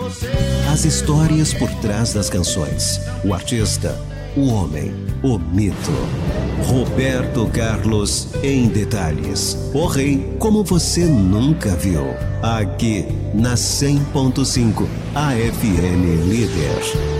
As histórias por trás das canções. O artista, o homem, o mito. Roberto Carlos em detalhes. O rei como você nunca viu. Aqui na 100.5, a FM Líder.